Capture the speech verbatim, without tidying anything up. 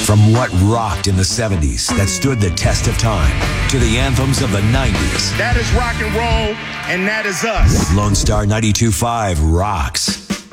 From what rocked in the seventies that stood the test of time to the anthems of the nineties. That is rock and roll, and that is us. Lone Star ninety-two point five rocks.